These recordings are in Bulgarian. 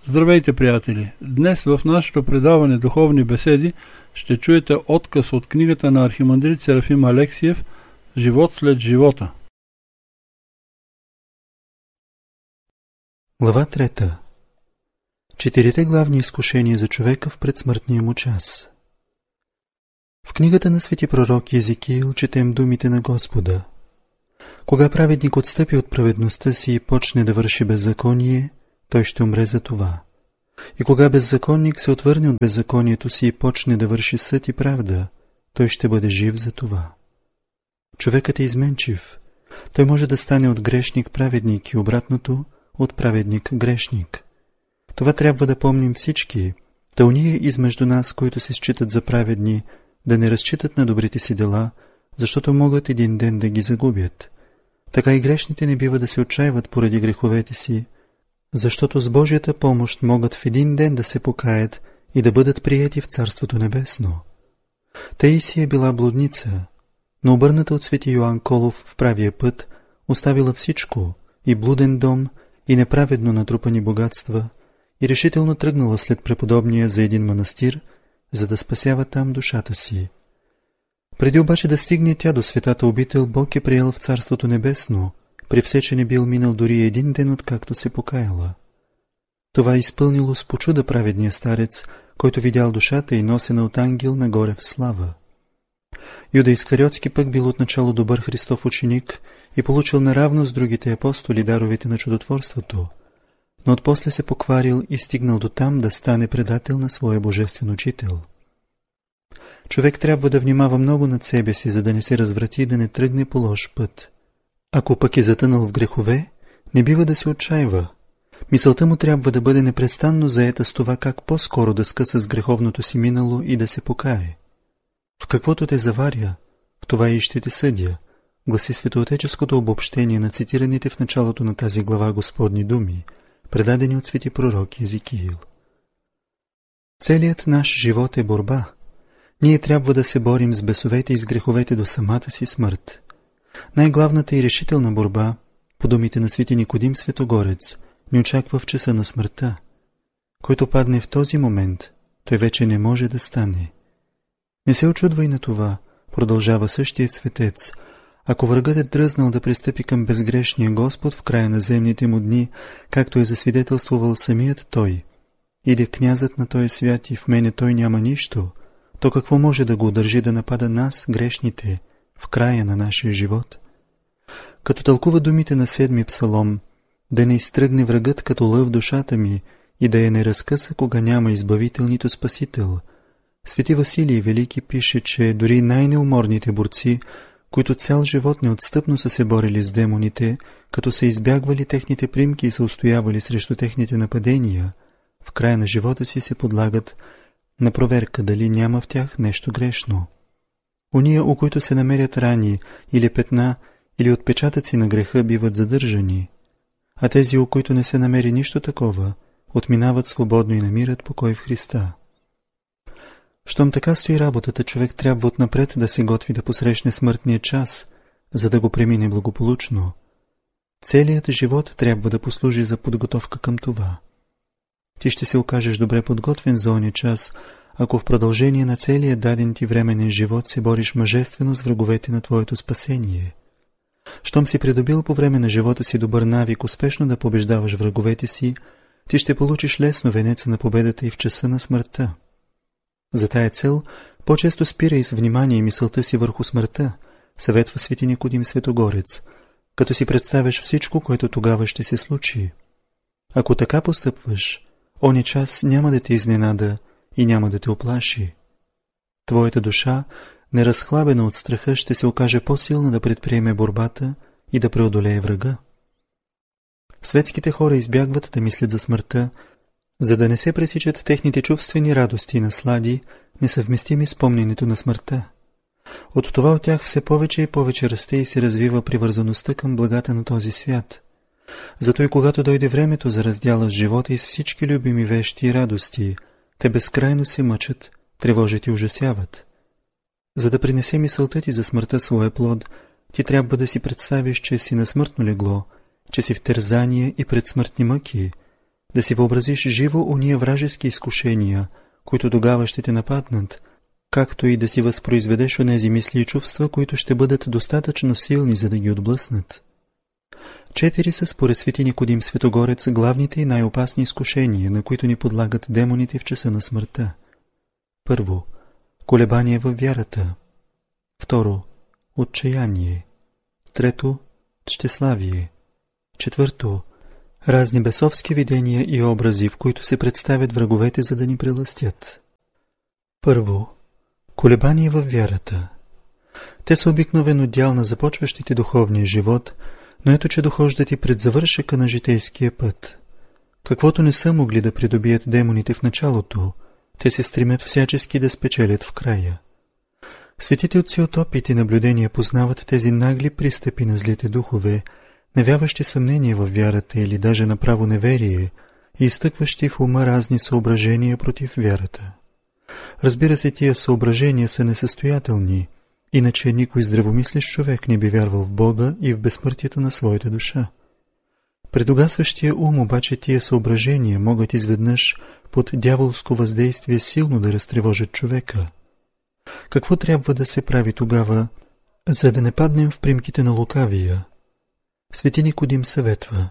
Здравейте, приятели! Днес в нашето предаване Духовни беседи ще чуете откъс от книгата на архимандрит Серафим Алексиев «Живот след живота». Глава 3. 4 главни изкушения за човека в предсмъртния му час. В книгата на свети пророк Езекиил четем думите на Господа. Кога праведник отстъпи от праведността си и почне да върши беззаконие, той ще умре за това. И кога беззаконник се отвърне от беззаконието си и почне да върши съд и правда, той ще бъде жив за това. Човекът е изменчив. Той може да стане от грешник праведник и обратното от праведник грешник. Това трябва да помним всички, да уния измежду нас, които се считат за праведни, да не разчитат на добрите си дела, защото могат един ден да ги загубят. Така и грешните не бива да се отчаиват поради греховете си, защото с Божията помощ могат в един ден да се покаят и да бъдат приети в Царството Небесно. Таисия била блудница, но обърната от свети Йоан Колов в правия път, оставила всичко, и блуден дом, и неправедно натрупани богатства, и решително тръгнала след преподобния за един манастир, за да спасява там душата си. Преди обаче да стигне тя до светата обител, Бог е приел в Царството Небесно, при все, че не бил минал дори един ден, откакто се покаяла. Това е изпълнило с почуда праведния старец, който видял душата и носена от ангел нагоре в слава. Юда Искариотски пък бил отначало добър Христов ученик и получил наравно с другите апостоли даровете на чудотворството, но отпосле се покварил и стигнал до там да стане предател на своя божествен учител. Човек трябва да внимава много над себе си, за да не се разврати и да не тръгне по лош път. Ако пък е затънал в грехове, не бива да се отчаива. Мисълта му трябва да бъде непрестанно заета с това как по-скоро да скъса с греховното си минало и да се покае. В каквото те заваря, в това и ще те съдя, гласи светоотеческото обобщение на цитираните в началото на тази глава Господни думи, предадени от свети пророк Езекиил. Целият наш живот е борба. Ние трябва да се борим с бесовете и с греховете до самата си смърт. Най-главната и решителна борба, по думите на свети Никодим Светогорец, ни очаква в часа на смъртта. Който падне в този момент, той вече не може да стане. Не се очудвай на това, продължава същият светец, ако врагът е дръзнал да пристъпи към безгрешния Господ в края на земните му дни, както е засвидетелствувал самият той. Иде князът на този свят и в мене той няма нищо, то какво може да го удържи да напада нас, грешните, в края на нашия живот? Като тълкува думите на 7-ми псалом, да не изтръгне врагът като лъв душата ми и да я не разкъса, кога няма избавител нито спасител, свети Василий Велики пише, че дори най-неуморните борци, които цял живот неотстъпно са се борили с демоните, като са избягвали техните примки и са устоявали срещу техните нападения, в края на живота си се подлагат на проверка дали няма в тях нещо грешно. Ония, у които се намерят рани или петна или отпечатъци на греха, биват задържани, а тези, у които не се намери нищо такова, отминават свободно и намират покой в Христа. Щом така стои работата, човек трябва отнапред да се готви да посрещне смъртния час, за да го премине благополучно. Целият живот трябва да послужи за подготовка към това. Ти ще се окажеш добре подготвен за ония час, ако в продължение на целия даден ти временен живот се бориш мъжествено с враговете на твоето спасение. Щом си придобил по време на живота си добър навик успешно да побеждаваш враговете си, ти ще получиш лесно венеца на победата и в часа на смъртта. За тая цел по-често спирай с внимание мисълта си върху смъртта, съветва свети Никодим Светогорец, като си представяш всичко, което тогава ще се случи. Ако така постъпваш, оня час няма да те изненада и няма да те оплаши. Твоята душа, неразхлабена от страха, ще се окаже по-силна да предприеме борбата и да преодолее врага. Светските хора избягват да мислят за смъртта, за да не се пресичат техните чувствени радости и наслади, несъвместими с помненето на смъртта. От това от тях все повече и повече расте и се развива привързаността към благата на този свят. Зато и когато дойде времето за раздяла с живота и с всички любими вещи и радости, те безкрайно се мъчат, тревожат и ужасяват. За да принесе мисълта ти за смъртта своя плод, ти трябва да си представиш, че си на смъртно легло, че си в терзание и предсмъртни мъки, да си въобразиш живо уния вражески изкушения, които тогава ще те нападнат, както и да си възпроизведеш онези мисли и чувства, които ще бъдат достатъчно силни, за да ги отблъснат. 4 са според свети Никодим Светогорец главните и най-опасни изкушения, на които ни подлагат демоните в часа на смъртта. Първо, колебание във вярата. Второ, отчаяние. Трето, тщеславие. Четвърто, разни бесовски видения и образи, в които се представят враговете, за да ни прелъстят. Първо, колебание във вярата. Те са обикновено дял на започващите духовния живот, но ето че дохождат и пред завършъка на житейския път. Каквото не са могли да придобият демоните в началото, те се стремят всячески да спечелят в края. Светите отци от опит и наблюдения познават тези нагли пристъпи на злите духове, навяващи съмнение във вярата или даже направо неверие и изтъкващи в ума разни съображения против вярата. Разбира се, тия съображения са несъстоятелни, иначе никой здравомислещ човек не би вярвал в Бога и в безсмъртието на своята душа. Пред угасващия ум обаче тия съображения могат изведнъж под дяволско въздействие силно да разтревожат човека. Какво трябва да се прави тогава, за да не паднем в примките на лукавия? Свети Никодим съветва: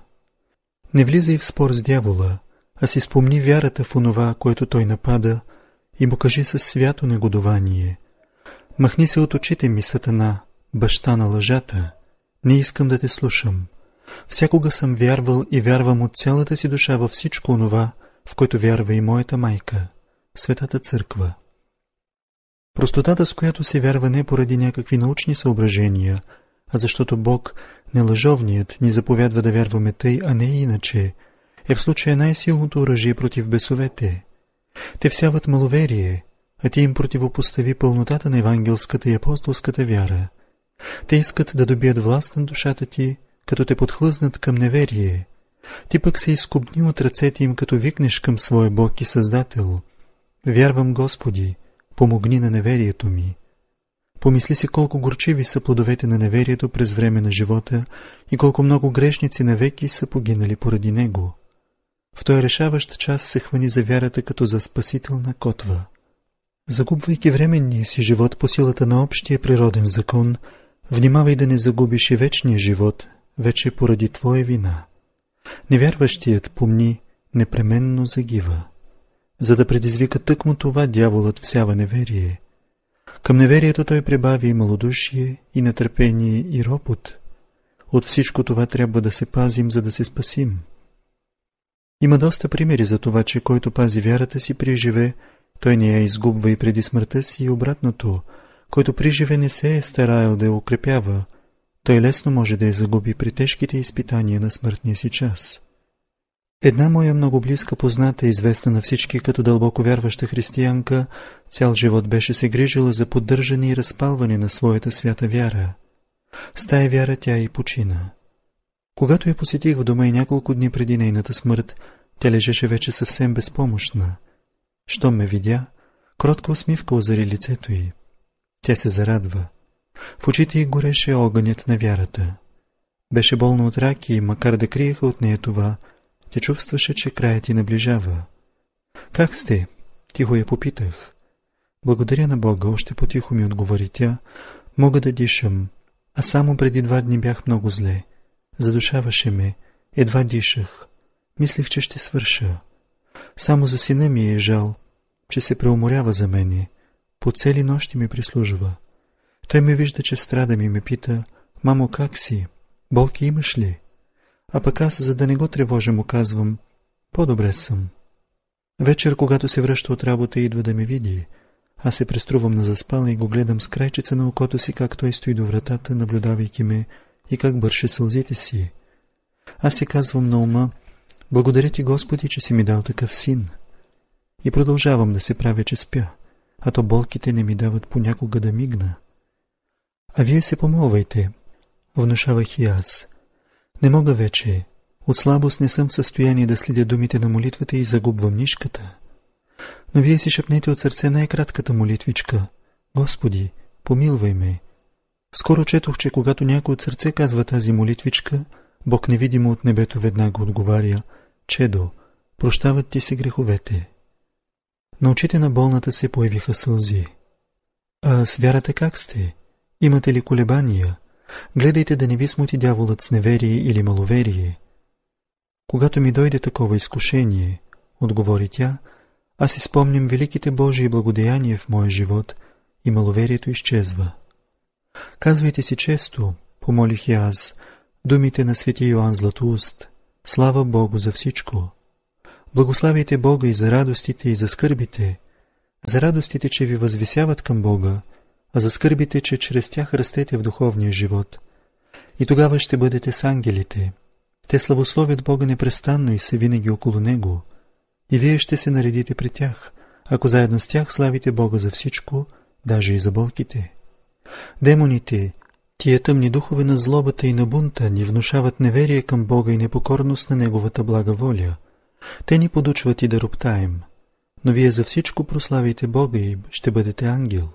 не влизай в спор с дявола, а си спомни вярата в онова, което той напада, и му кажи със свято негодование: махни се от очите ми, Сатана, баща на лъжата, не искам да те слушам. Всякога съм вярвал и вярвам от цялата си душа във всичко онова, в което вярва и моята майка, Светата Църква. Простотата, с която се вярва не поради някакви научни съображения, а защото Бог, нелъжовният, ни заповядва да вярваме тъй, а не иначе, е в случая най-силното оръжие против бесовете. Те всяват маловерие, а ти им противопостави пълнотата на евангелската и апостолската вяра. Те искат да добият власт на душата ти, като те подхлъзнат към неверие. Ти пък се изкупни от ръцете им, като викнеш към своя Бог и Създател: вярвам, Господи, помогни на неверието ми. Помисли си колко горчиви са плодовете на неверието през време на живота и колко много грешници навеки са погинали поради него. В този решаващ час се хвани за вярата като за спасителна котва. Загубвайки временния си живот по силата на общия природен закон, внимавай да не загубиш и вечния живот, вече поради твоя вина. Невярващият, помни, непременно загива. За да предизвика тъкмо това, дяволът всява неверие. Към неверието той прибави и малодушие, и нетърпение, и ропот. От всичко това трябва да се пазим, за да се спасим. Има доста примери за това, че който пази вярата си при живе, той не я изгубва и преди смъртта си, и обратното, който при живе не се е стараял да я укрепява, той лесно може да я загуби при тежките изпитания на смъртния си час. Една моя много близка позната, известна на всички като дълбоко вярваща християнка, цял живот беше се грижила за поддържане и разпалване на своята свята вяра. С тая вяра тя и почина. Когато я посетих в дома и няколко дни преди нейната смърт, тя лежеше вече съвсем безпомощна. Щом ме видя, кротка усмивка озари лицето й. Тя се зарадва. В очите й гореше огънят на вярата. Беше болна от рак и, макар да криеха от нея това, тя чувстваше, че краят й наближава. Как сте? Тихо я попитах. Благодаря на Бога, още потихо ми отговори тя. Мога да дишам, а само преди 2 дни бях много зле. Задушаваше ме, едва дишах. Мислех, че ще свърша. Само за сина ми е жал, че се преуморява за мене. По цели нощи ми прислужва. Той ме вижда, че страдам и ме пита: мамо, как си? Болки имаш ли? А пък аз, за да не го тревожа, му казвам: по-добре съм. Вечер, когато се връща от работа, идва да ме види. Аз се преструвам на заспала и го гледам с крайчица на окото си, как той стои до вратата, наблюдавайки ме и как бърше сълзите си. Аз си казвам на ума: благодаря ти, Господи, че си ми дал такъв син. И продължавам да се правя, че спя, а то болките не ми дават понякога да мигна. А вие се помолвайте, внушавах и аз. Не мога вече. От слабост не съм в състояние да следя думите на молитвата и загубвам нишката. Но вие си шепнете от сърце най-кратката молитвичка: Господи, помилвай ме. Скоро четох, че когато някой от сърце казва тази молитвичка, Бог невидимо от небето веднага отговаря: Чедо, прощават ти се греховете. На очите на болната се появиха сълзи. А с вярата как сте? Имате ли колебания? Гледайте да не ви смути дяволът с неверие или маловерие. Когато ми дойде такова изкушение, отговори тя, аз си спомням великите Божии благодеяния в моя живот и маловерието изчезва. Казвайте си често, помолих я аз, думите на свети Йоан Златоуст: слава Богу за всичко. Благославяйте Бога и за радостите, и за скърбите. За радостите, че ви възвисяват към Бога, а за скърбите, че чрез тях растете в духовния живот. И тогава ще бъдете с ангелите. Те славословят Бога непрестанно и са винаги около Него. И вие ще се наредите при тях, ако заедно с тях славите Бога за всичко, даже и за болките. Демоните, тия тъмни духове на злобата и на бунта, ни внушават неверие към Бога и непокорност на Неговата блага воля. Те ни подучват и да роптаем. Но вие за всичко прославяйте Бога и ще бъдете ангел.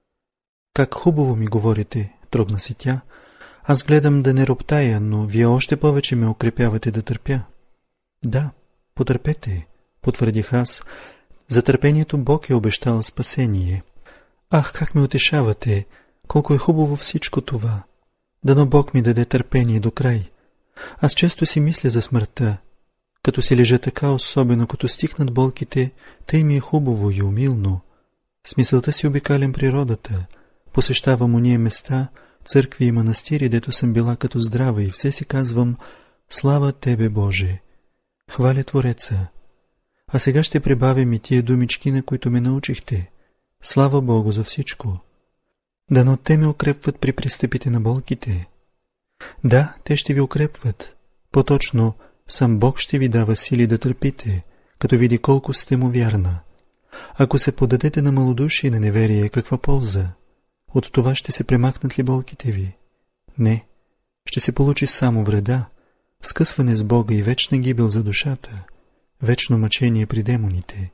Как хубаво ми говорите, трогна си тя. Аз гледам да не роптая, но вие още повече ме укрепявате да търпя. Да, потърпете, потвърдих аз. За търпението Бог е обещал спасение. Ах, как ме утешавате, колко е хубаво всичко това. Дано Бог ми даде търпение до край. Аз често си мисля за смъртта. Като си лежа така, особено като стихнат болките, тъй ми е хубаво и умилно. С мисълта си обикалям природата, посещавам уния места, църкви и манастири, дето съм била като здрава, и все си казвам: слава Тебе, Боже! Хваля Твореца! А сега ще прибавям и тия думички, на които ме научихте. Слава Богу за всичко! Дано те ме укрепват при пристъпите на болките. Да, те ще ви укрепват. По-точно, сам Бог ще ви дава сили да търпите, като види колко сте му вярна. Ако се подадете на малодушие и на неверие, каква полза? От това ще се премахнат ли болките ви? Не, ще се получи само вреда, скъсване с Бога и вечна гибел за душата, вечно мъчение при демоните.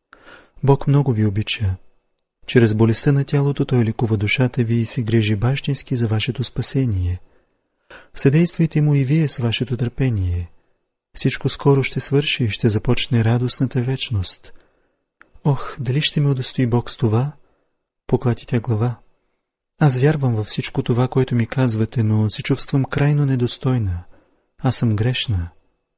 Бог много ви обича. Чрез болестта на тялото Той лекува душата ви и се грижи бащински за вашето спасение. Съдействайте му и вие с вашето търпение. Всичко скоро ще свърши и ще започне радостната вечност. Ох, дали ще ме удостои Бог с това? Поклати тя глава. Аз вярвам във всичко това, което ми казвате, но се чувствам крайно недостойна. Аз съм грешна.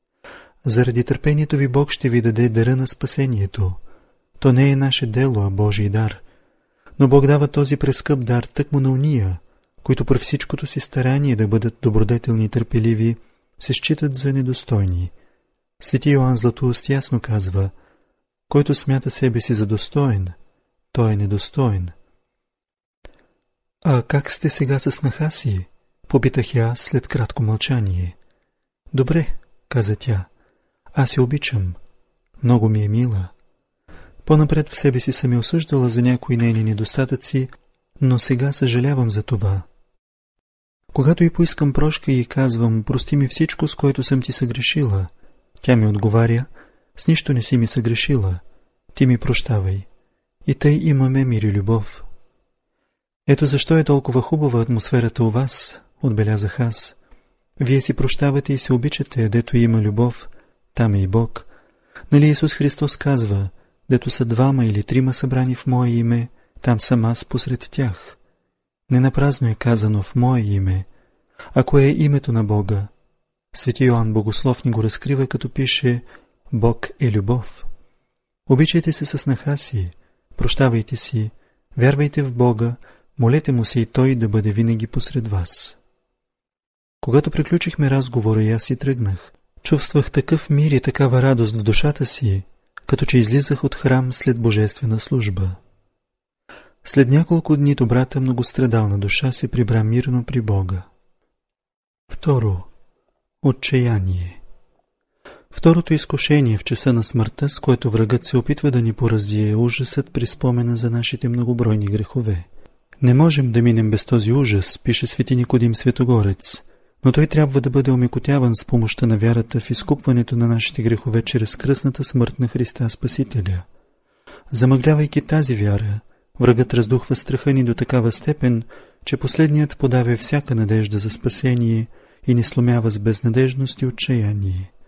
Заради търпението ви Бог ще ви даде дара на спасението. То не е наше дело, а Божий дар. Но Бог дава този прескъп дар тъкмо на уния, които при всичкото си старание да бъдат добродетелни и търпеливи, се считат за недостойни. Свети Йоан Златоуст ясно казва: който смята себе си за достоен, той е недостоен. А как сте сега със снаха си? Попитах я след кратко мълчание. Добре, каза тя. Аз я обичам. Много ми е мила. По-напред в себе си съм я осъждала за някои нейни недостатъци, но сега съжалявам за това. Когато й поискам прошка и казвам: прости ми всичко, с което съм ти съгрешила, тя ми отговаря: с нищо не си ми съгрешила, ти ми прощавай. И тъй имаме мир и любов. Ето защо е толкова хубава атмосферата у вас, отбелязах аз. Вие си прощавате и се обичате, дето има любов, там е и Бог. Нали Исус Христос казва: дето са 2 или 3 събрани в Мое име, там съм аз посред тях. Ненапразно е казано в Мое име. Ако е името на Бога, Свети Йоан Богослов ни го разкрива, като пише: Бог е любов. Обичайте се със снаха си, прощавайте си, вярвайте в Бога, молете му се и Той да бъде винаги посред вас. Когато приключихме разговора и аз си тръгнах, чувствах такъв мир и такава радост в душата си, като че излизах от храм след божествена служба. След няколко дни добрата многострадална душа се прибра мирно при Бога. Второ. Отчаяние. Второто изкушение в часа на смъртта, с което врагът се опитва да ни порази, е ужасът при спомена за нашите многобройни грехове. Не можем да минем без този ужас, пише свети Никодим Светогорец, но той трябва да бъде омекотяван с помощта на вярата в изкупването на нашите грехове чрез кръстната смърт на Христа Спасителя. Замъглявайки тази вяра, врагът раздухва страха ни до такава степен, че последният подавя всяка надежда за спасение и ни сломява с безнадежност и отчаяние.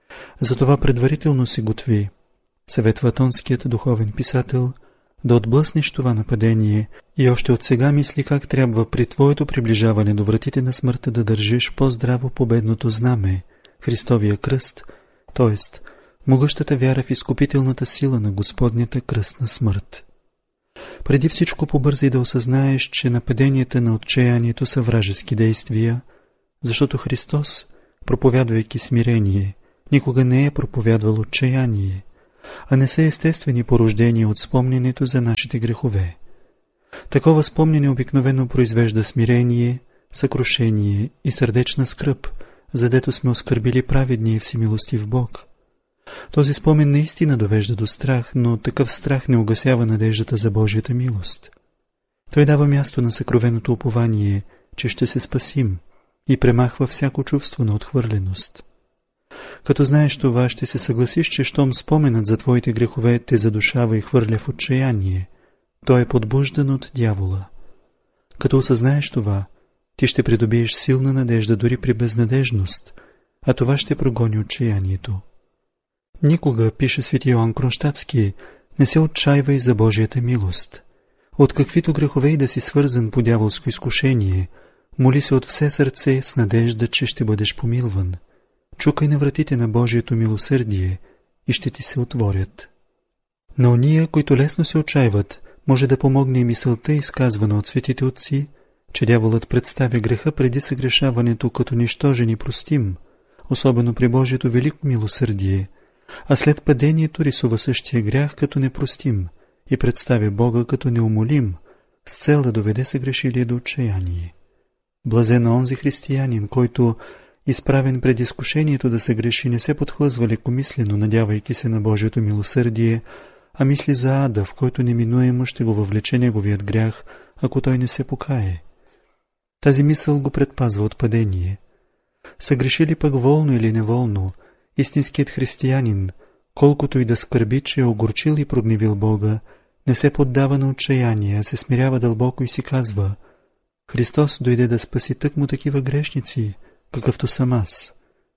Затова предварително се готви, съветва атонският духовен писател, да отблъснеш това нападение и още от сега мисли как трябва при твоето приближаване до вратите на смъртта да държиш по-здраво победното знаме, Христовия кръст, т.е. могъщата вяра в изкупителната сила на Господнята кръстна смърт. Преди всичко побързай да осъзнаеш, че нападенията на отчаянието са вражески действия, защото Христос, проповядвайки смирение, никога не е проповядвал отчаяние, а не са естествени порождения от спомненето за нашите грехове. Такова спомнене обикновено произвежда смирение, съкрушение и сърдечна скръб, задето сме оскърбили праведния и всемилостив Бог. Този спомен наистина довежда до страх, но такъв страх не угасява надеждата за Божията милост. Той дава място на съкровеното упование, че ще се спасим, и премахва всяко чувство на отхвърленост. Като знаеш това, ще се съгласиш, че щом споменът за твоите грехове те задушава и хвърля в отчаяние, той е подбуждан от дявола. Като осъзнаеш това, ти ще придобиеш силна надежда дори при безнадежност, а това ще прогони отчаянието. Никога, пише свети Йоан Кронщадтски, не се отчаивай за Божията милост. От каквито грехове и да си свързан по дяволско изкушение, моли се от все сърце с надежда, че ще бъдеш помилван. Чукай на вратите на Божието милосърдие и ще ти се отворят. На ония, които лесно се отчаиват, може да помогне и мисълта, изказвана от светите отци, че дяволът представя греха преди съгрешаването като нищожен и простим, особено при Божието велико милосърдие, а след падението рисува същия грях като непростим и представя Бога като неумолим, с цел да доведе съгрешилие до отчаяние. Блазен на онзи християнин, който, изправен пред изкушението да се греши, не се подхлъзва лекомислено, надявайки се на Божието милосърдие, а мисли за ада, в който неминуемо ще го въвлече неговият грях, ако той не се покае. Тази мисъл го предпазва от падение. Съгреши ли пък волно или неволно, истинският християнин, колкото и да скърби, че е огорчил и прогневил Бога, не се поддава на отчаяние, а се смирява дълбоко и си казва: Христос дойде да спаси тъкмо такива грешници, какъвто съм аз.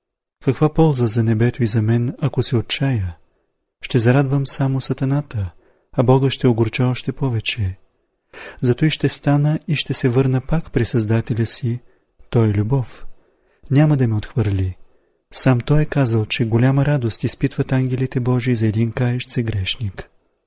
Каква полза за небето и за мен, ако се отчая? Ще зарадвам само сатаната, а Бога ще огорча още повече. Зато и ще стана и ще се върна пак при Създателя си, той е любов. Няма да ме отхвърли. Сам той е казал, че голяма радост изпитват ангелите Божии за един каещ се грешник.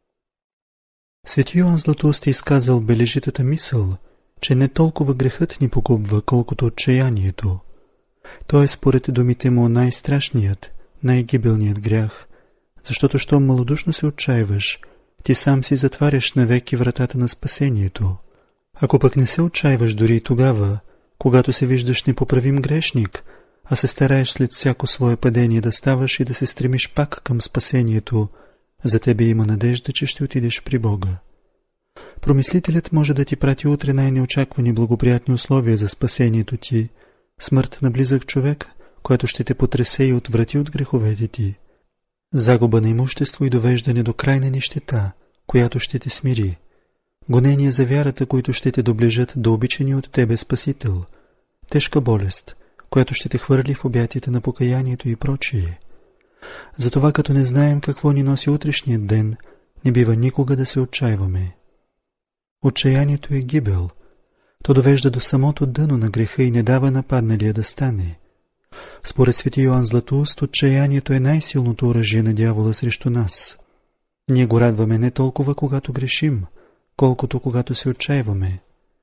Свети Йоан Златоуст е изказал бележитата мисъл, че не толкова грехът ни покупва, колкото отчаянието. Той е според думите му най-страшният, най-гибелният грях, защото щом малодушно се отчаиваш, ти сам си затваряш навеки вратата на спасението. Ако пък не се отчаиваш дори и тогава, когато се виждаш непоправим грешник, а се стараеш след всяко свое падение да ставаш и да се стремиш пак към спасението, за тебе има надежда, че ще отидеш при Бога. Промислителят може да ти прати утре най-неочаквани благоприятни условия за спасението ти, смърт на близък човек, което ще те потресе и отврати от греховете ти, загуба на имущество и довеждане до крайна нищета, която ще те смири, гонения за вярата, които ще те доближат до обичания от тебе Спасител, тежка болест, която ще те хвърли в обятията на покаянието и прочие. Затова, като не знаем какво ни носи утрешният ден, не бива никога да се отчаиваме. Отчаянието е гибел. То довежда до самото дъно на греха и не дава нападналия да стане. Според свети Йоан Златоуст, отчаянието е най-силното оръжие на дявола срещу нас. Ние го радваме не толкова, когато грешим, колкото когато се отчаиваме.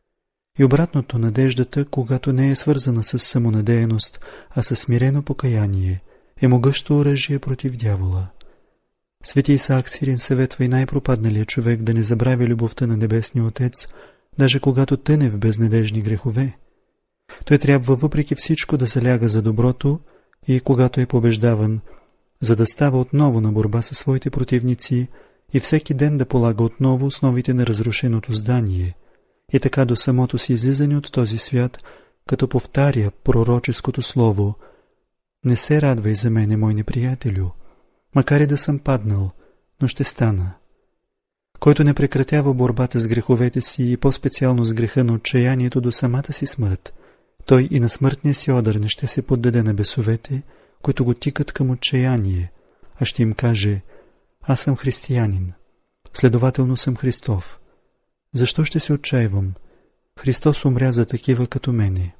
И обратното, надеждата, когато не е свързана с самонадеяност, а с смирено покаяние, е могъщо оръжие против дявола. Свети Исаак Сирин съветва и най-пропадналия човек да не забравя любовта на Небесния Отец, даже когато тъне в безнадежни грехове. Той трябва въпреки всичко да заляга за доброто и, когато е побеждаван, за да става отново на борба със своите противници и всеки ден да полага отново основите на разрушеното здание, и така до самото си излизане от този свят, като повтаря пророческото слово: «Не се радвай за мене, мой неприятелю, макар и да съм паднал, но ще стана». Който не прекратява борбата с греховете си и по-специално с греха на отчаянието до самата си смърт, той и на смъртния си одър не ще се поддаде на бесовете, които го тикат към отчаяние, а ще им каже: аз съм християнин, следователно съм Христов. Защо ще се отчаивам? Христос умря за такива като мене.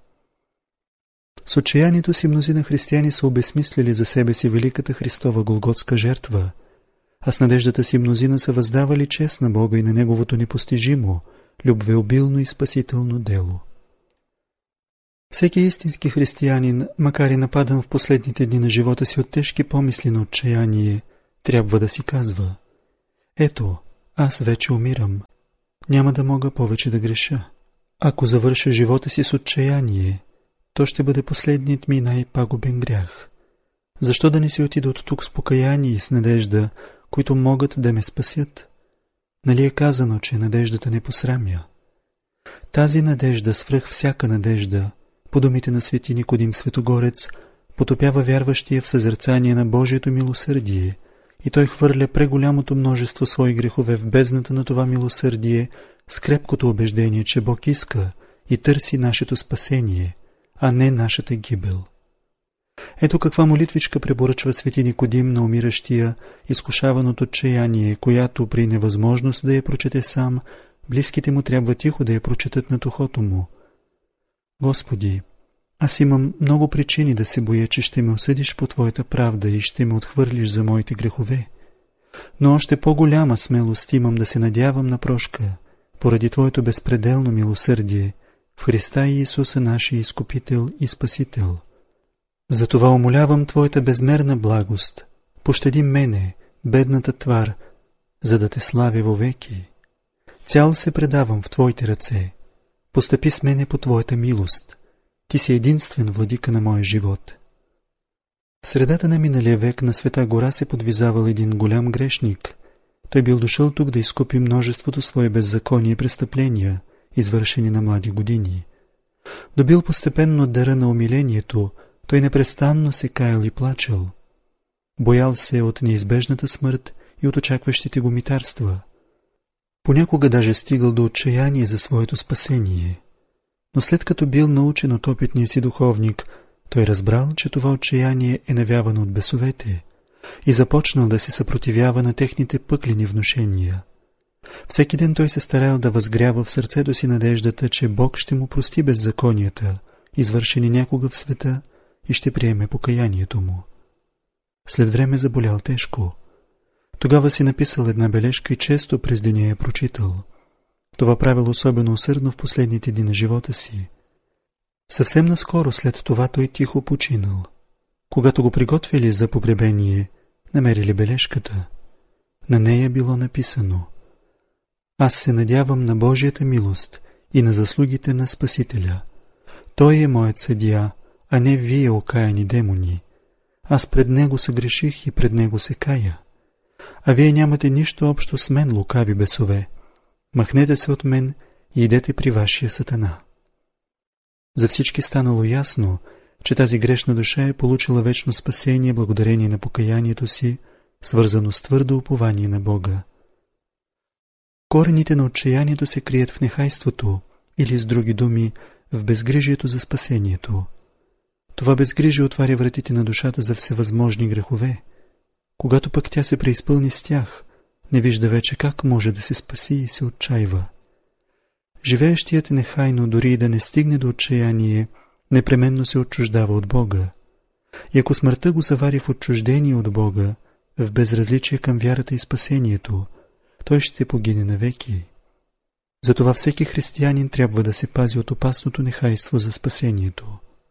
С отчаянието си мнозина християни са обезсмислили за себе си великата Христова голготска жертва, а с надеждата си мнозина са въздавали чест на Бога и на Неговото непостижимо, любвеобилно и спасително дело. Всеки истински християнин, макар и нападан в последните дни на живота си от тежки помисли на отчаяние, трябва да си казва: ето, аз вече умирам. Няма да мога повече да греша. Ако завърша живота си с отчаяние, то ще бъде последният ми най-пагубен грях. Защо да не си отида от тук с покаяние и с надежда, които могат да ме спасят? Нали е казано, че надеждата не посрамя? Тази надежда, свръх всяка надежда, по думите на свети Никодим Светогорец, потопява вярващия в съзерцание на Божието милосърдие, и той хвърля преголямото множество свои грехове в бездната на това милосърдие с крепкото убеждение, че Бог иска и търси нашето спасение, а не нашата гибел. Ето каква молитвичка препоръчва свети Никодим на умиращия, изкушаван от отчаяние, която при невъзможност да я прочете сам, близките му трябва тихо да я прочетат над ухото му. Господи, аз имам много причини да се боя, че ще ме осъдиш по Твоята правда и ще ме отхвърлиш за моите грехове. Но още по-голяма смелост имам да се надявам на прошка, поради Твоето безпределно милосърдие, в Христа и Исуса нашия Изкупител и Спасител. Затова умолявам Твоята безмерна благост, пощади мене, бедната твар, за да Те славя вовеки. Цял се предавам в Твоите ръце. Постъпи с мене по Твоята милост. Ти си единствен владика на моя живот. В средата на миналия век на Света гора се подвизавал един голям грешник. Той бил дошъл тук да изкупи множеството свои беззаконие и престъпления, извършени на млади години. Добил постепенно дара на умилението, той непрестанно се каял и плачел. Боял се от неизбежната смърт и от очакващите го митарства. Понякога даже стигал до отчаяние за своето спасение. Но след като бил научен от опитния си духовник, той разбрал, че това отчаяние е навявано от бесовете и започнал да се съпротивява на техните пъклени внушения. Всеки ден той се старал да възгрява в сърцето си надеждата, че Бог ще му прости беззаконията, извършени някога в света, и ще приеме покаянието му. След време заболял тежко. Тогава си написал една бележка и често през деня я прочитал. Това правил особено усърдно в последните дни на живота си. Съвсем наскоро след това той тихо починал. Когато го приготвили за погребение, намерили бележката. На нея било написано: аз се надявам на Божията милост и на заслугите на Спасителя. Той е моят съдия, а не вие, окаяни демони. Аз пред него съгреших и пред него се кая. А вие нямате нищо общо с мен, лукави бесове. Махнете се от мен и идете при вашия сатана. За всички станало ясно, че тази грешна душа е получила вечно спасение благодарение на покаянието си, свързано с твърдо упование на Бога. Корените на отчаянието се крият в нехайството, или с други думи, в безгрижието за спасението. Това безгрижие отваря вратите на душата за всевъзможни грехове. Когато пък тя се преизпълни с тях, не вижда вече как може да се спаси и се отчаива. Живеещият нехайно, дори и да не стигне до отчаяние, непременно се отчуждава от Бога. И ако смъртта го завари в отчуждение от Бога, в безразличие към вярата и спасението, той ще погине навеки. Затова всеки християнин трябва да се пази от опасното нехайство за спасението.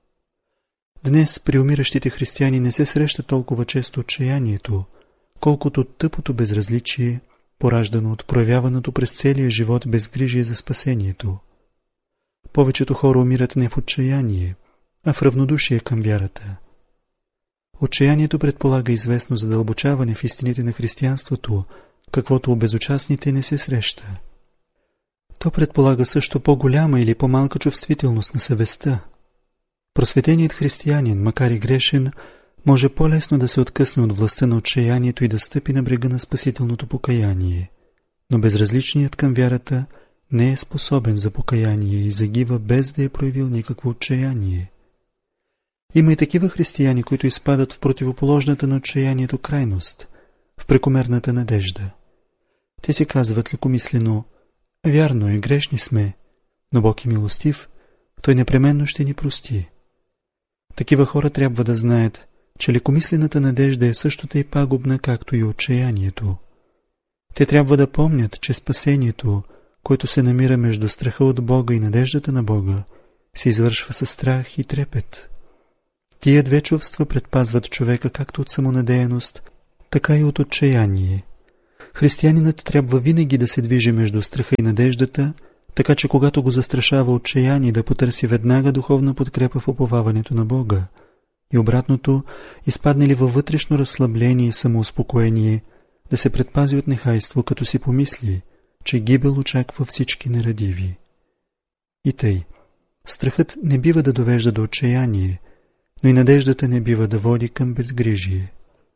Днес при умиращите християни не се среща толкова често отчаянието, колкото тъпото безразличие, пораждано от проявяваното през целия живот безгрижие за спасението. Повечето хора умират не в отчаяние, а в равнодушие към вярата. Отчаянието предполага известно задълбочаване в истините на християнството, каквото у безучастните не се среща. То предполага също по-голяма или по-малка чувствителност на съвестта. Просветеният християнин, макар и грешен, може по-лесно да се откъсне от властта на отчаянието и да стъпи на брега на спасителното покаяние. Но безразличният към вярата не е способен за покаяние и загива без да е проявил никакво отчаяние. Има и такива християни, които изпадат в противоположната на отчаянието крайност, в прекомерната надежда. Те си казват лекомислено: вярно е, грешни сме, но Бог е милостив, Той непременно ще ни прости. Такива хора трябва да знаят, че лекомислената надежда е също тъй пагубна, както и отчаянието. Те трябва да помнят, че спасението, което се намира между страха от Бога и надеждата на Бога, се извършва със страх и трепет. Тия две чувства предпазват човека както от самонадеяност, така и от отчаяние. Християнинът трябва винаги да се движи между страха и надеждата, така че когато го застрашава отчаяние, да потърси веднага духовна подкрепа в уповаването на Бога. И обратното, изпадне ли във вътрешно разслабление и самоуспокоение, да се предпази от нехайство, като си помисли, че гибел очаква всички нерадиви. И тъй, страхът не бива да довежда до отчаяние, но и надеждата не бива да води към безгрижие.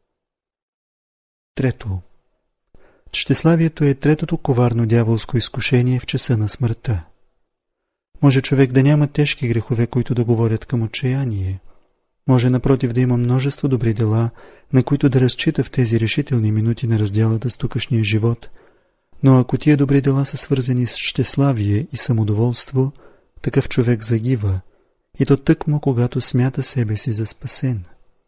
Трето. Тщеславието е третото коварно дяволско изкушение в часа на смъртта. Може човек да няма тежки грехове, които да говорят към отчаяние. Може напротив да има множество добри дела, на които да разчита в тези решителни минути на разделата с тукашния живот, но ако тия добри дела са свързани с щеславие и самодоволство, такъв човек загива, и то тъкмо когато смята себе си за спасен.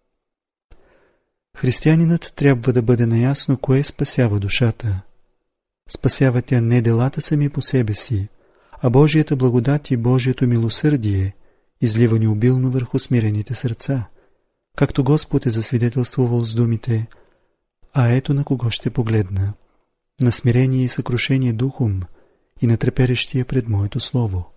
Християнинът трябва да бъде наясно кое спасява душата. Спасява тя не делата сами по себе си, а Божията благодат и Божието милосърдие, изливани обилно върху смирените сърца, както Господ е засвидетелствувал с думите: а ето на кого ще погледна, на смирение и съкрушение духом и на треперещия пред моето слово.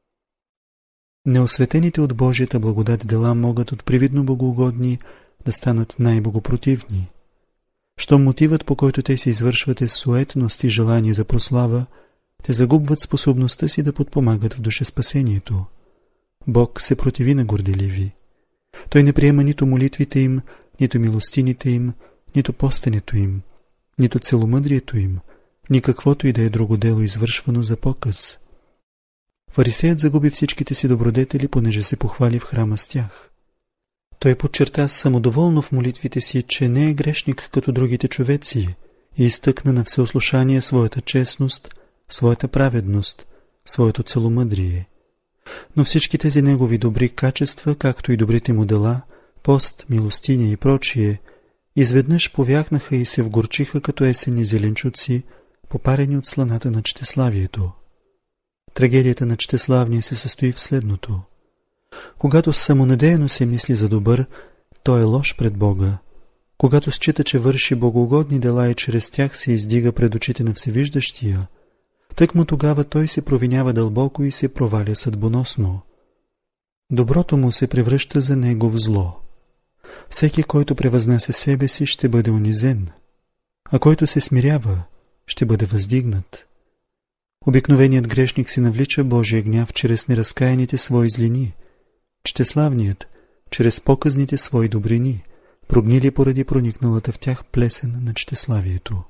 Неосветените от Божията благодат дела могат от привидно богоугодни да станат най-богопротивни. Щом мотивът, по който те се извършват, е суетност и желание за прослава, те загубват способността си да подпомагат в душеспасението. Бог се противи на горделиви. Той не приема нито молитвите им, нито милостините им, нито постенето им, нито целомъдрието им, ни каквото и да е друго дело извършвано за показ. Фарисеят загуби всичките си добродетели, понеже се похвали в храма с тях. Той подчерта самодоволно в молитвите си, че не е грешник като другите човеци и изтъкна на всеослушание своята честност, своята праведност, своето целомъдрие. Но всички тези негови добри качества, както и добрите му дела, пост, милостиня и прочие, изведнъж повяхнаха и се вгорчиха като есенни зеленчуци, попарени от сланата на чтеславието. Трагедията на чтеславния се състои в следното. Когато самонадеяно се мисли за добър, той е лош пред Бога. Когато счита, че върши богоугодни дела и чрез тях се издига пред очите на Всевиждащия, тъкмо тогава той се провинява дълбоко и се проваля съдбоносно. Доброто му се превръща за него в зло. Всеки, който превъзнася себе си, ще бъде унизен, а който се смирява, ще бъде въздигнат. Обикновеният грешник си навлича Божия гняв чрез неразкаяните свои злини, чтеславният чрез показните свои добрини, прогнили поради проникналата в тях плесен на чтеславието.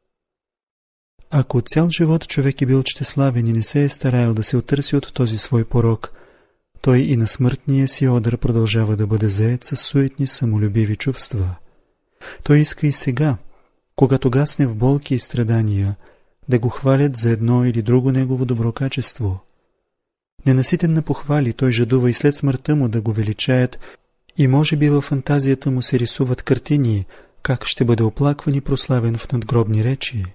Ако цял живот човек е бил чтеславен и не се е стараял да се отърси от този свой порок, той и на смъртния си одър продължава да бъде заед със суетни самолюбиви чувства. Той иска и сега, когато гасне в болки и страдания, да го хвалят за едно или друго негово добро качество. Ненаситен на похвали, той жадува и след смъртта му да го величаят и може би във фантазията му се рисуват картини, как ще бъде оплакван и прославен в надгробни речи.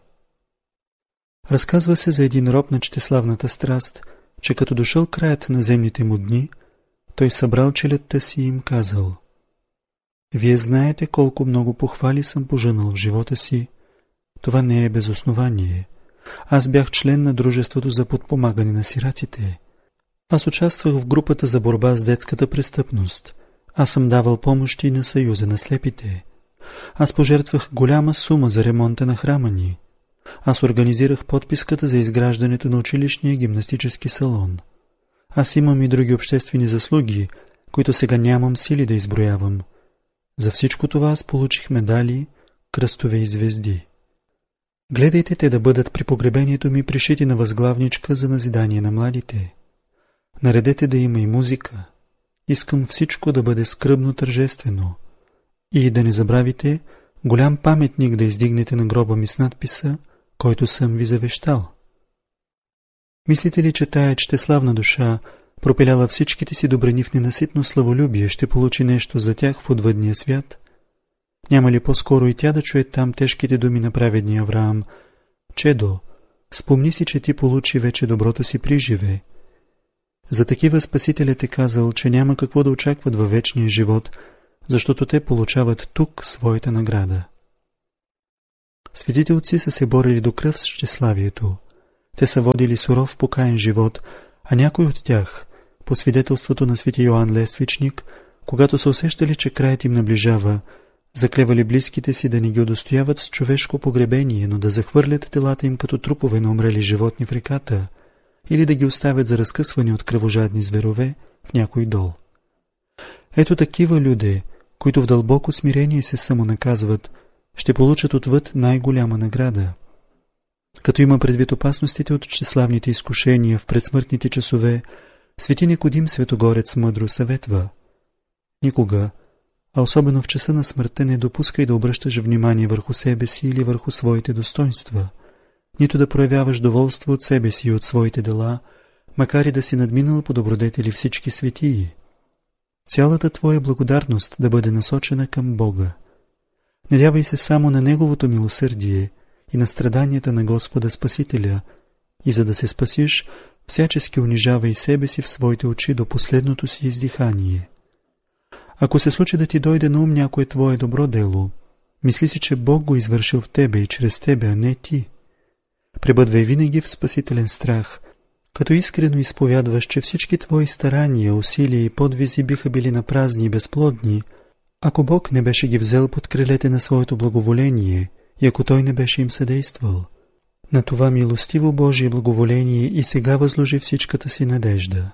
Разказва се за един роб на чтеславната страст, че като дошъл краят на земните му дни, той събрал челядта си и им казал: «Вие знаете колко много похвали съм пожънал в живота си. Това не е без основание. Аз бях член на Дружеството за подпомагане на сираците. Аз участвах в групата за борба с детската престъпност. Аз съм давал помощи на Съюза на слепите. Аз пожертвах голяма сума за ремонта на храма ни. Аз организирах подписката за изграждането на училищния гимнастически салон. Аз имам и други обществени заслуги, които сега нямам сили да изброявам. За всичко това аз получих медали, кръстове и звезди. Гледайте те да бъдат при погребението ми пришити на възглавничка за назидание на младите. Наредете да има и музика, Искам всичко да бъде скръбно тържествено. И да не забравите голям паметник да издигнете на гроба ми с надписа, който съм ви завещал. Мислите ли, че тая чтеславна душа, пропиляла всичките си добрини в ненаситно славолюбие, ще получи нещо за тях в отвъдния свят? Няма ли по-скоро и тя да чуе там тежките думи на праведния Авраам: Чедо, спомни си, че ти получи вече доброто си приживе. За такива Спасителят е казал, че няма какво да очакват във вечния живот, защото те получават тук своята награда. Светите отци са се борили до кръв с тщеславието. Те са водили суров покаен живот, а някой от тях, по свидетелството на свети Йоан Лествичник, когато са усещали, че краят им наближава, заклевали близките си да не ги удостояват с човешко погребение, но да захвърлят телата им като трупове на умрели животни в реката, или да ги оставят за разкъсване от кръвожадни зверове в някой дол. Ето такива люди, които в дълбоко смирение се самонаказват, ще получат отвъд най-голяма награда. Като има предвид опасностите от тщеславните изкушения в предсмъртните часове, свети Никодим Светогорец мъдро съветва: никога, а особено в часа на смъртта, не допускай да обръщаш внимание върху себе си или върху своите достоинства, нито да проявяваш доволство от себе си и от своите дела, макар и да си надминал по добродетели всички светии. Цялата твоя благодарност да бъде насочена към Бога. Надявай се само на Неговото милосърдие и на страданията на Господа Спасителя, и за да се спасиш, всячески унижавай себе си в своите очи до последното си издихание. Ако се случи да ти дойде на ум някое твое добро дело, мисли си, че Бог го извършил в тебе и чрез тебе, а не ти. Пребъдвай винаги в спасителен страх, като искрено изповядваш, че всички твои старания, усилия и подвизи биха били напразни и безплодни, ако Бог не беше ги взел под крилете на своето благоволение и ако Той не беше им съдействал. На това милостиво Божие благоволение и сега възложи всичката си надежда.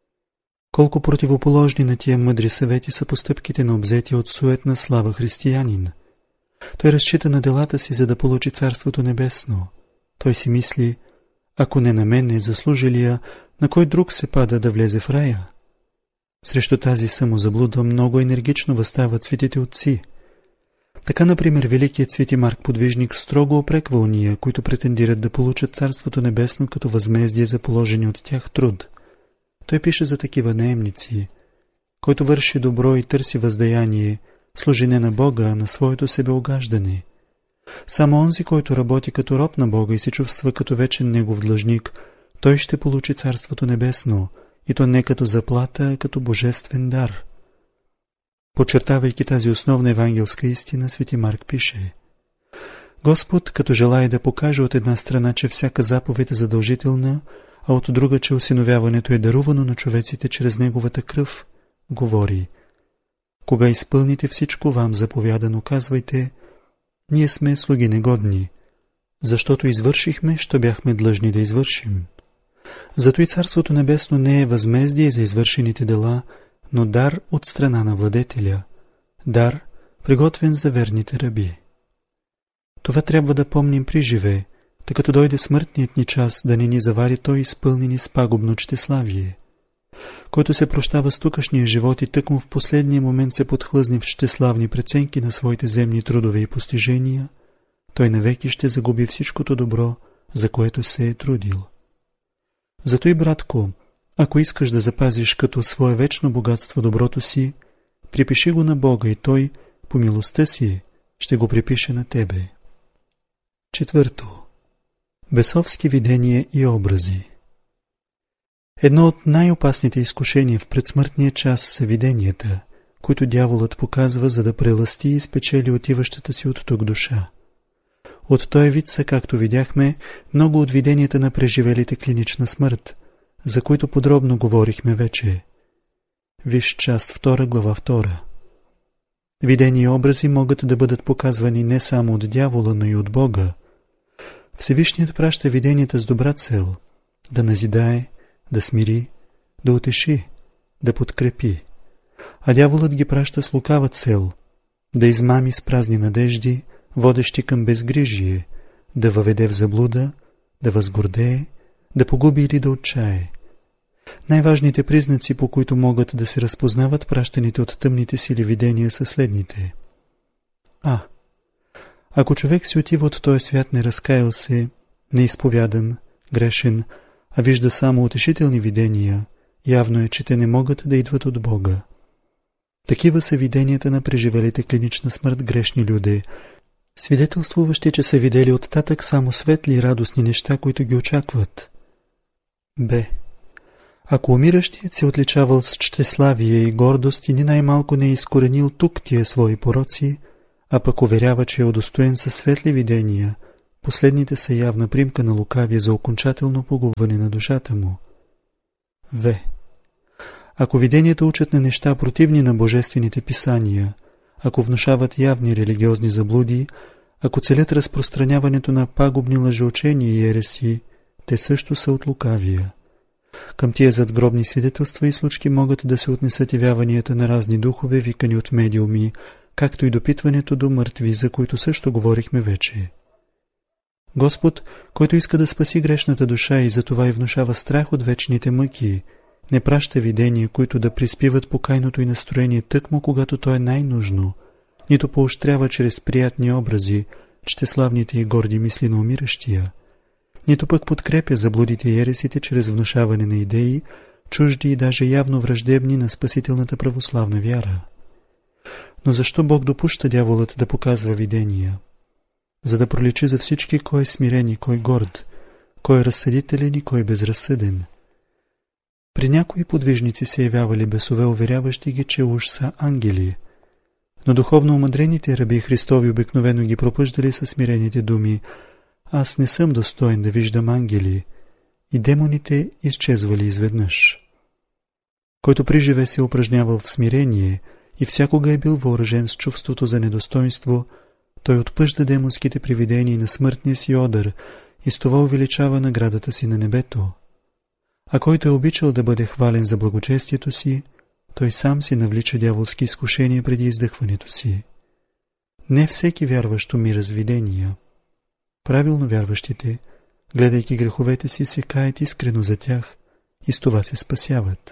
Колко противоположни на тия мъдри съвети са постъпките на обзетия от суетна слава християнин. Той разчита на делата си, за да получи Царството небесно. Той си мисли: ако не на мен не заслужилия, на кой друг се пада да влезе в рая? Срещу тази самозаблуда много енергично възстават светите отци. Така, например, великият свети Марк Подвижник строго опреква уния, които претендират да получат Царството небесно като възмездие за положени от тях труд. Той пише за такива наемници: който върши добро и търси въздаяние, служи не на Бога, а на своето себеогаждане. Само онзи, който работи като роб на Бога и се чувства като вечен Негов длъжник, той ще получи Царството небесно, и то не като заплата, а като божествен дар. Подчертавайки тази основна евангелска истина, свети Марк пише: Господ, като желае да покаже от една страна, че всяка заповед е задължителна, а от друга, че осиновяването е дарувано на човеците чрез Неговата кръв, говори: кога изпълните всичко вам заповядано, казвайте: ние сме слуги негодни, защото извършихме, що бяхме длъжни да извършим. Зато и Царството небесно не е възмездие за извършените дела, но дар от страна на владетеля, дар, приготвен за верните раби. Това трябва да помним при живе, тъй като дойде смъртният ни час, да не ни завари той изпълнени с пагубно чтеславие. Който се прощава с тукашния живот и тъкмо в последния момент се подхлъзни в чтеславни преценки на своите земни трудове и постижения, той навеки ще загуби всичкото добро, за което се е трудил. Зато и, братко, ако искаш да запазиш като свое вечно богатство доброто си, припиши го на Бога и Той, по милостта си, ще го припише на тебе. 4. Бесовски видения и образи. Едно от най-опасните изкушения в предсмъртния час са виденията, които дяволът показва, за да прелъсти и спечели отиващата си от тук душа. От този вид са, както видяхме, много от виденията на преживелите клинична смърт, за които подробно говорихме вече. Виж част 2, глава 2. Видения и образи могат да бъдат показвани не само от дявола, но и от Бога. Всевишният праща виденията с добра цел – да назидае, да смири, да утеши, да подкрепи. А дяволът ги праща с лукава цел – да измами с празни надежди, водещи към безгрижие, да въведе в заблуда, да възгордее, да погуби или да отчае. Най-важните признаци, по които могат да се разпознават пращаните от тъмните сили видения, са следните. А. Ако човек си отива от този свят не разкаял се, неизповядан, грешен, а вижда само утешителни видения, явно е, че те не могат да идват от Бога. Такива са виденията на преживелите клинична смърт грешни люди, свидетелствуващи, че са видели оттатък само светли и радостни неща, които ги очакват. Б. Ако умиращият се отличавал с щеславие и гордост и ни най-малко не е изкоренил тук тия свои пороци, а пък уверява, че е удостоен със светли видения, последните са явна примка на лукавие за окончателно погубване на душата му. В. Ако виденията учат на неща противни на божествените писания, ако внушават явни религиозни заблуди, ако целят разпространяването на пагубни лъжеучения и ереси, те също са от лукавия. Към тия задгробни свидетелства и случки могат да се отнесат явяванията на разни духове, викани от медиуми, както и допитването до мъртви, за които също говорихме вече. Господ, който иска да спаси грешната душа и затова и внушава страх от вечните мъки, не праща видения, които да приспиват покайното и настроение тъкмо, когато то е най-нужно, нито поощрява чрез приятни образи, щеславните и горди мисли на умиращия, нито пък подкрепя заблудите и ересите чрез внушаване на идеи, чужди и даже явно враждебни на спасителната православна вяра. Но защо Бог допуща дяволът да показва видения? За да проличи за всички кой е смирен и кой горд, кой е разсъдителен и кой безразсъден. При някои подвижници се явявали бесове, уверяващи ги, че уж са ангели, но духовно омъдрените раби Христови обикновено ги пропъждали със смирените думи: аз не съм достоен да виждам ангели, и демоните изчезвали изведнъж. Който приживе се упражнявал в смирение и всякога е бил въоръжен с чувството за недостойнство, той отпъжда демонските привидения на смъртния си одър и с това увеличава наградата си на небето. А който е обичал да бъде хвален за благочестието си, той сам си навлича дяволски изкушения преди издъхването си. Не всеки вярващ умира с видения. Правилно вярващите, гледайки греховете си, се каят искрено за тях и с това се спасяват.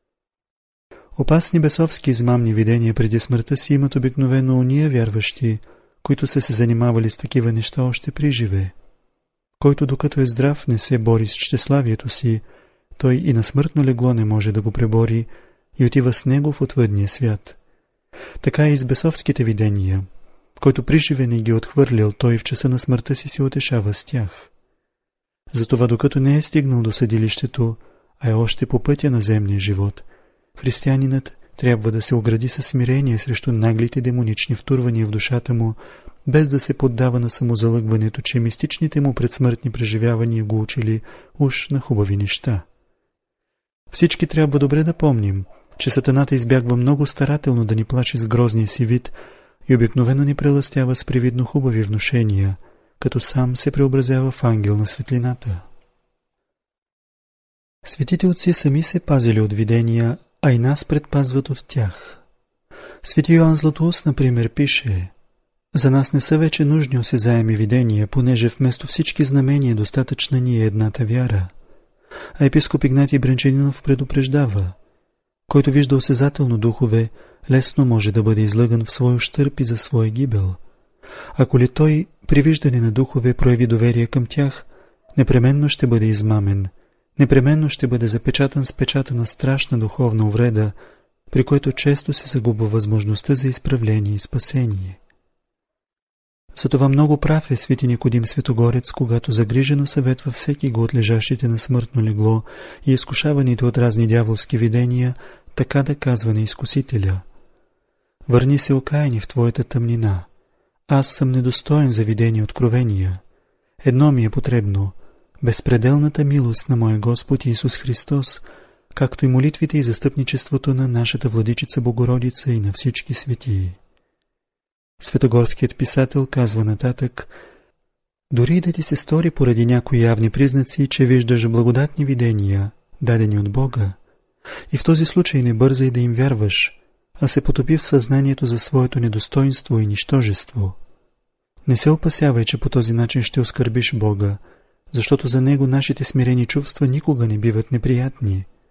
Опасни бесовски измамни видения преди смъртта си имат обикновено уния вярващи, които са се занимавали с такива неща още при живе. Който докато е здрав не се бори с щеславието си, той и на смъртно легло не може да го пребори и отива с него в отвъдния свят. Така и с бесовските видения. Който при живе не ги отхвърлял, той в часа на смъртта си се утешава с тях. Затова докато не е стигнал до съдилището, а е още по пътя на земния живот, християнинът трябва да се огради със смирение срещу наглите демонични втурвания в душата му, без да се поддава на самозалъгването, че мистичните му предсмъртни преживявания го учили уж на хубави неща. Всички трябва добре да помним, че сатаната избягва много старателно да ни плаши с грозния си вид и обикновено ни прелъстява с привидно хубави внушения, като сам се преобразява в ангел на светлината. Светите отци сами се пазили от видения, а и нас предпазват от тях. Свети Йоан Златоуст, например, пише: за нас не са вече нужни осезаеми видения, понеже вместо всички знамения е достатъчна ни е едната вяра. А епископ Игнатий Брянчанинов предупреждава: който вижда осезателно духове, лесно може да бъде излъган в свой ущърб и за своя гибел. Ако ли той при виждане на духове прояви доверие към тях, непременно ще бъде измамен, непременно ще бъде запечатан с печата на страшна духовна увреда, при което често се загубва възможността за изправление и спасение. Затова много прав е свети Никодим Светогорец, когато загрижено съветва всеки го от лежащите на смъртно легло и изкушаваните от разни дяволски видения, така да казва на изкусителя: върни се окаяни в твоята тъмнина. Аз съм недостоен за видени откровения. Едно ми е потребно – безпределната милост на моя Господ Исус Христос, както и молитвите и застъпничеството на нашата Владичица Богородица и на всички светии. Светогорският писател казва нататък: дори да ти се стори поради някои явни признаци, че виждаш благодатни видения, дадени от Бога, и в този случай не бързай да им вярваш, а се потопи в съзнанието за своето недостоинство и нищожество. Не се опасявай, че по този начин ще оскърбиш Бога, защото за Него нашите смирени чувства никога не биват неприятни.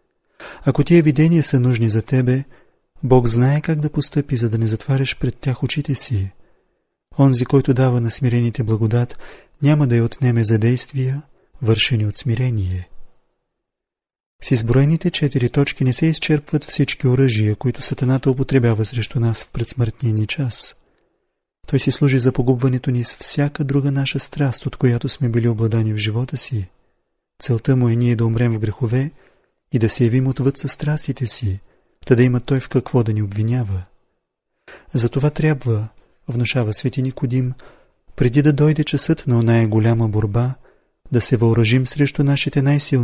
Ако тия видения са нужни за тебе, Бог знае как да постъпи, за да не затваряш пред тях очите си. Онзи, който дава на смирените благодат, няма да я отнеме за действия, вършени от смирение. С изброените 4 точки не се изчерпват всички оръжия, които Сатаната употребява срещу нас в предсмъртния ни час. Той си служи за погубването ни с всяка друга наша страст, от която сме били обладани в живота си. Целта му е ние да умрем в грехове и да се явим отвъд със страстите си, та да има той в какво да ни обвинява. Затова трябва, внушава свети Никодим, преди да дойде часът на оная голяма борба, да се въоръжим срещу нашите най-силни